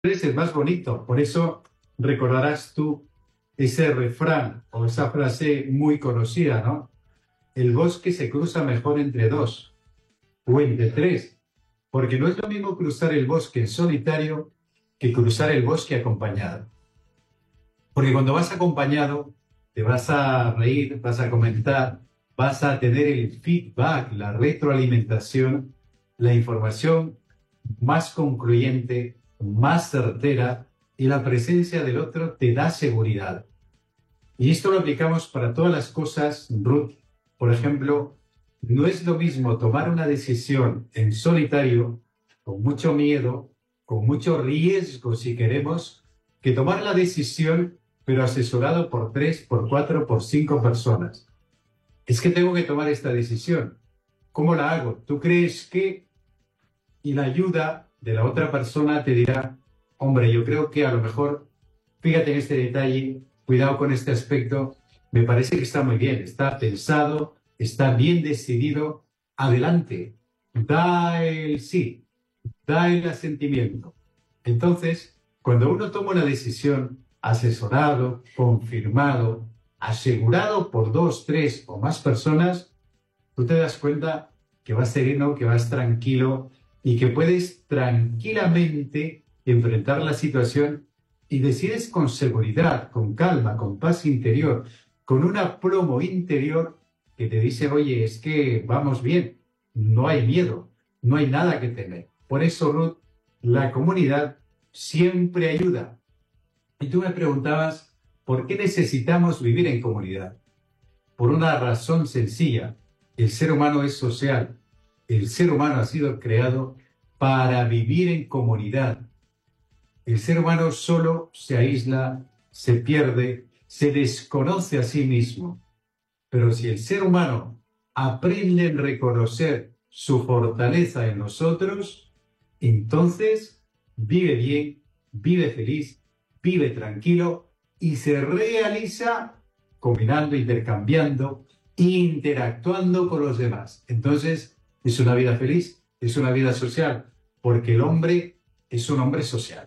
es el más bonito. Por eso recordarás tú ese refrán o esa frase muy conocida, ¿no? El bosque se cruza mejor entre dos o entre tres, porque no es lo mismo cruzar el bosque en solitario que cruzar el bosque acompañado. Porque cuando vas acompañado, te vas a reír, vas a comentar, vas a tener el feedback, la retroalimentación, la información más concluyente, más certera, y la presencia del otro te da seguridad. Y esto lo aplicamos para todas las cosas, Ruth. Por ejemplo, no es lo mismo tomar una decisión en solitario, con mucho miedo, con mucho riesgo si queremos, que tomar la decisión pero asesorado por 3, por 4, por 5 personas. Es que tengo que tomar esta decisión. ¿Cómo la hago? ¿Tú crees que? Y la ayuda de la otra persona te dirá, hombre, yo creo que a lo mejor, fíjate en este detalle, cuidado con este aspecto, me parece que está muy bien, está pensado, está bien decidido, adelante, da el sí, da el asentimiento. Entonces, cuando uno toma una decisión asesorado, confirmado, asegurado por 2, 3 o más personas, tú te das cuenta que vas sereno, que vas tranquilo y que puedes tranquilamente enfrentar la situación y decides con seguridad, con calma, con paz interior, con un aplomo interior que te dice, oye, es que vamos bien, no hay miedo, no hay nada que temer. Por eso, Ruth, la comunidad siempre ayuda. Y tú me preguntabas, ¿por qué necesitamos vivir en comunidad? Por una razón sencilla, el ser humano es social. El ser humano ha sido creado para vivir en comunidad. El ser humano solo se aísla, se pierde, se desconoce a sí mismo. Pero si el ser humano aprende a reconocer su fortaleza en nosotros, entonces vive bien, vive feliz, vive tranquilo y se realiza combinando, intercambiando, interactuando con los demás. Entonces es una vida feliz, es una vida social, porque el hombre es un hombre social.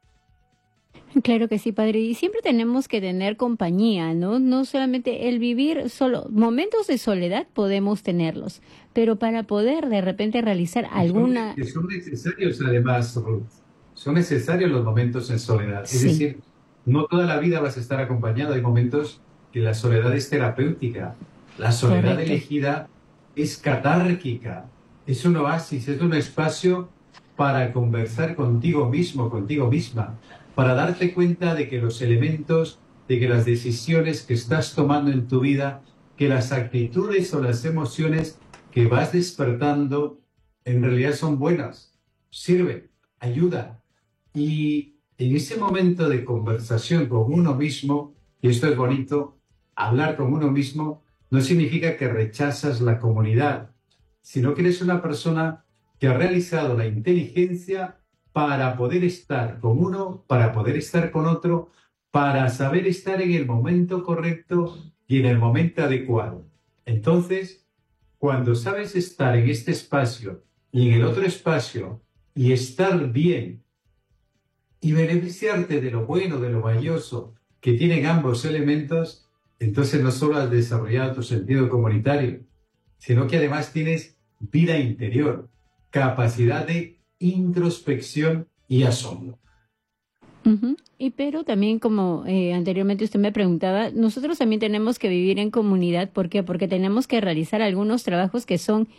Claro que sí, padre. Y siempre tenemos que tener compañía, ¿no? No solamente el vivir solo, momentos de soledad podemos tenerlos, pero para poder de repente realizar alguna... Son necesarios además, Ruth. Son necesarios los momentos en soledad. Es Sí, decir, no toda la vida vas a estar acompañado. Hay momentos que la soledad es terapéutica. La soledad correcto. elegida es catárquica. Es un oasis, es un espacio para conversar contigo mismo, contigo misma, para darte cuenta de que los elementos, de que las decisiones que estás tomando en tu vida, que las actitudes o las emociones que vas despertando en realidad son buenas, sirven, ayudan. Y en ese momento de conversación con uno mismo, y esto es bonito, hablar con uno mismo no significa que rechazas la comunidad, sino que eres una persona que ha realizado la inteligencia para poder estar con uno, para poder estar con otro, para saber estar en el momento correcto y en el momento adecuado. Entonces, cuando sabes estar en este espacio y en el otro espacio y estar bien y beneficiarte de lo bueno, de lo valioso que tienen ambos elementos, entonces no solo has desarrollado tu sentido comunitario, sino que además tienes vida interior, capacidad de introspección y asombro. Ujú. Y pero también como anteriormente usted me preguntaba, nosotros también tenemos que vivir en comunidad. ¿Por qué? Porque tenemos que realizar algunos trabajos que son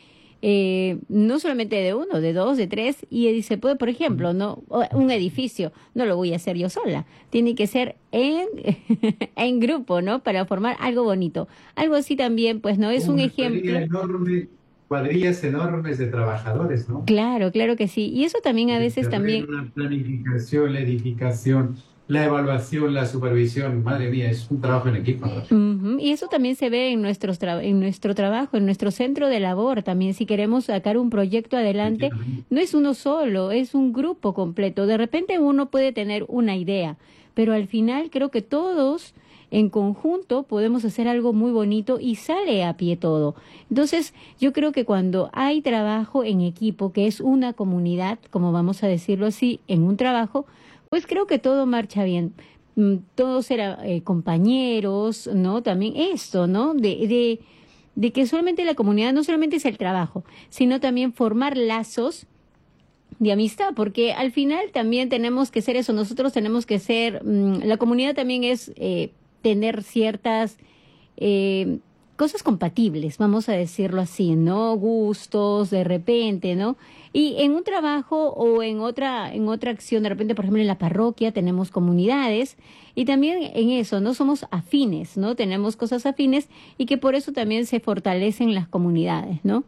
no solamente de uno, de dos, de tres, y se puede, por ejemplo, no un edificio, no lo voy a hacer yo sola, tiene que ser en, en grupo, ¿no? Para formar algo bonito. Algo así también, pues, ¿no? Es un Una cuadrilla ejemplo. enorme, cuadrillas enormes de trabajadores, ¿no? Claro, claro que sí. Y eso también a El veces también. terreno, la planificación, la edificación, la evaluación, la supervisión. Madre mía, es un trabajo en equipo, ¿no? Ujú. Y eso también se ve en en nuestro trabajo, en nuestro centro de labor. También si queremos sacar un proyecto adelante, no es uno solo, es un grupo completo. De repente uno puede tener una idea, pero al final creo que todos en conjunto podemos hacer algo muy bonito y sale a pie todo. Entonces, yo creo que cuando hay trabajo en equipo, que es una comunidad, como vamos a decirlo así, en un trabajo, Pues creo que todo marcha bien. Todos eran compañeros, ¿no? También esto, ¿no? De que solamente la comunidad no solamente es el trabajo, sino también formar lazos de amistad, porque al final también tenemos que ser eso, nosotros tenemos que ser, la comunidad también es tener ciertas eh, cosas compatibles, vamos a decirlo así, ¿no? Gustos, de repente, ¿no? Y en un trabajo o en otra acción, de repente, por ejemplo, en la parroquia tenemos comunidades y también en eso, ¿no? Somos afines, ¿no? Tenemos cosas afines y que por eso también se fortalecen las comunidades, ¿no?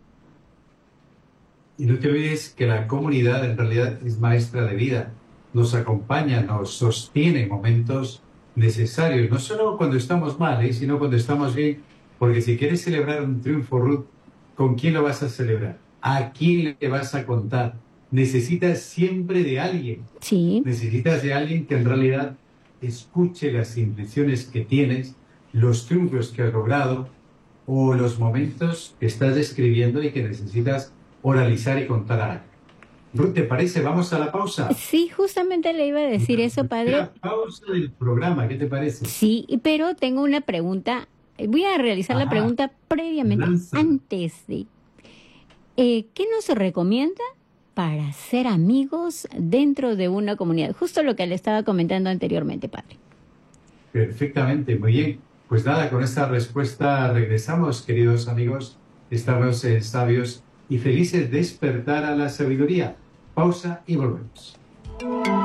Y no te olvides que la comunidad en realidad es maestra de vida, nos acompaña, nos sostiene en momentos necesarios, no solo cuando estamos mal, sino cuando estamos bien, porque si quieres celebrar un triunfo, Ruth, ¿con quién lo vas a celebrar? ¿A quién le vas a contar? Necesitas siempre Sí. necesitas de alguien que en realidad escuche las impresiones que tienes, los triunfos que has logrado o los momentos que estás describiendo y que necesitas oralizar y contar a alguien. Ruth, ¿te parece? Vamos a la pausa. Sí, justamente le iba a decir eso, padre. La pausa del programa, ¿qué te parece? Sí, pero tengo una pregunta. Voy a realizar la Ajá, pregunta previamente, lánzala. antes de... ¿qué nos recomienda para ser amigos dentro de una comunidad? Justo lo que le estaba comentando anteriormente, padre. Perfectamente, muy bien. Pues nada, con esta respuesta regresamos, queridos amigos. Estamos sabios y felices de despertar a la sabiduría. Pausa y volvemos.